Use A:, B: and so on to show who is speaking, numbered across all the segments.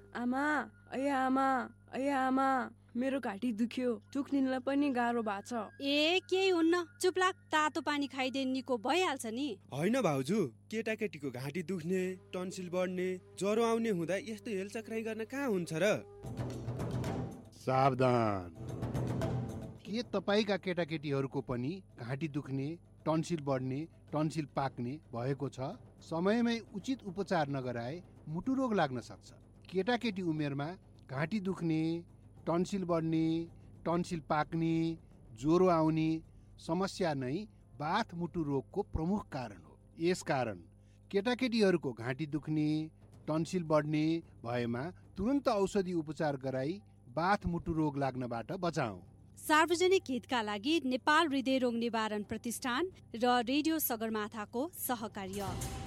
A: आमा, मेरो घाँटी दुख्यो, टुक्निनलाई पनि गाह्रो भएको छ।
B: ए केही हुन्न, चुप लाग, तातो पानी खाइदिए निको भइहाल्छ नि।
C: होइन भाउजू, केटाकेटीको घाँटी दुख्ने, टन्सिल बढ्ने, ज्वरो आउने हुँदा यस्तो हेलचक्राइ गर्न कहाँ हुन्छ र?
D: सावधान, के तपाईका केटाकेटीहरूको पनि घाँटी दुख्ने, टन्सिल बढ्ने, टन्सिल पाक्ने भएको छ? समयमै उचित उपचार नगराए मुटु रोग लाग्न सक्छ। केटाकेटी उमेरमा घाँटी दुख्ने, टन्सिल बढ्ने, टन्सिल पाक्ने, ज्वरो आउने समस्या नै बाथ मुटु रोगको प्रमुख कारण हो। यसकारण केटाकेटीहरूको घाँटी दुख्ने, टन्सिल बढ्ने भएमा तुरन्त औषधि उपचार गराई बाथ मुटु रोग लाग्नबाट बचाऊ।
B: सार्वजनिक हितका लागि नेपाल हृदय रोग निवारण प्रतिष्ठान र रेडियो सगरमाथाको सहकार्य।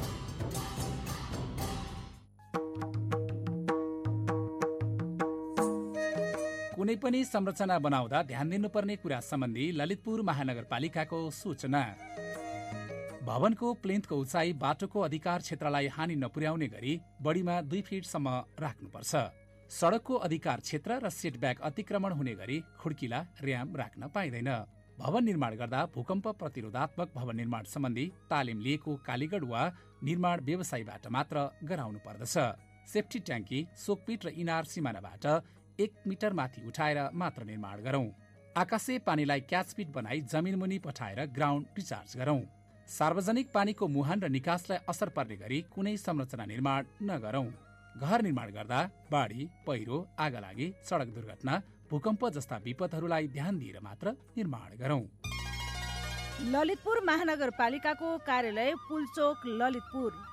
E: कुनै पनि संरचना बनाउँदा ध्यान दिनुपर्ने कुरा सम्बन्धी ललितपुर महानगरपालिकाको सूचना। भवनको प्लिन्थको उचाइ बाटोको अधिकार क्षेत्रलाई हानि नपुर्याउने गरी बढीमा 2 फिटसम्म राख्नुपर्छ। सडकको अधिकार क्षेत्र र सेटब्याक अतिक्रमण हुने गरी खुड्किला र्याम राख्न पाइँदैन। भवन निर्माण गर्दा भूकम्प प्रतिरोधात्मक भवन निर्माण सम्बन्धी तालिम लिएको कालीगढ वा निर्माण व्यवसायीबाट मात्र गराउनु पर्दछ। सेफ्टी ट्याङ्की, सोकपिट र इनार सिमानाबाट 1 मिटर माथि उठाएर मात्र निर्माण गरौं। आकाशे पानीलाई क्याचपिट बनाई जमिन मुनि पठाएर ग्राउन्ड रिचार्ज गरौं। सार्वजनिक पानीको मुहान र निकासलाई असर पर्ने गरी कुनै संरचना निर्माण नगरौं। घर निर्माण गर्दा बाढी, पहिरो, आगलागी, सडक दुर्घटना, भूकम्प जस्ता विपदहरूलाई ध्यान दिएर मात्र निर्माण गरौं।
F: ललितपुर महानगरपालिकाको कार्यालय पुलचोक, ललितपुर।